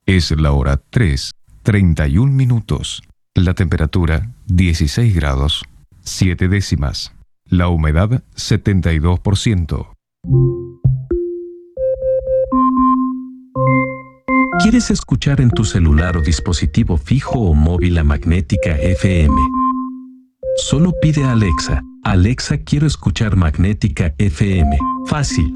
Es la hora 3:31. La temperatura 16 grados 7 décimas. La humedad 72%. ¿Quieres escuchar en tu celular o dispositivo fijo o móvil la Magnética FM? Solo pide a Alexa: Alexa, quiero escuchar Magnética FM. Fácil.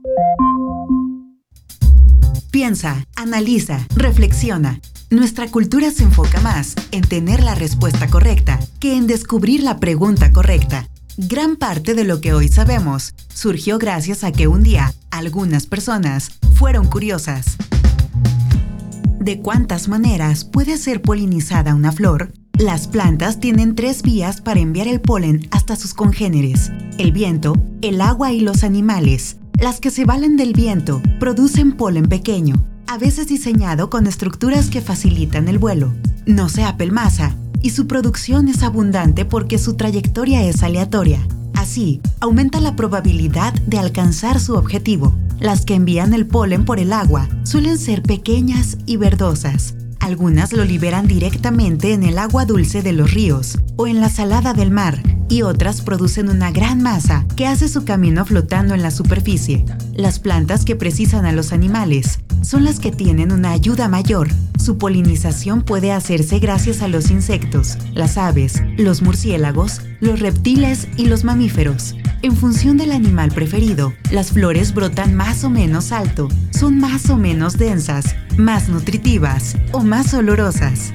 Piensa, analiza, reflexiona. Nuestra cultura se enfoca más en tener la respuesta correcta que en descubrir la pregunta correcta. Gran parte de lo que hoy sabemos surgió gracias a que un día algunas personas fueron curiosas. ¿De cuántas maneras puede ser polinizada una flor? Las plantas tienen 3 vías para enviar el polen hasta sus congéneres: el viento, el agua y los animales. Las que se valen del viento producen polen pequeño, a veces diseñado con estructuras que facilitan el vuelo. No se apelmaza y su producción es abundante porque su trayectoria es aleatoria. Así, aumenta la probabilidad de alcanzar su objetivo. Las que envían el polen por el agua suelen ser pequeñas y verdosas. Algunas lo liberan directamente en el agua dulce de los ríos o en la salada del mar, y otras producen una gran masa que hace su camino flotando en la superficie. Las plantas que precisan a los animales son las que tienen una ayuda mayor. Su polinización puede hacerse gracias a los insectos, las aves, los murciélagos, los reptiles y los mamíferos. En función del animal preferido, las flores brotan más o menos alto, son más o menos densas, más nutritivas o más olorosas.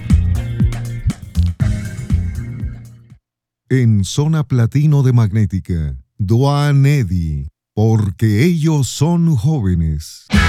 En Zona Platino de Magnética, Doanedi, porque ellos son jóvenes.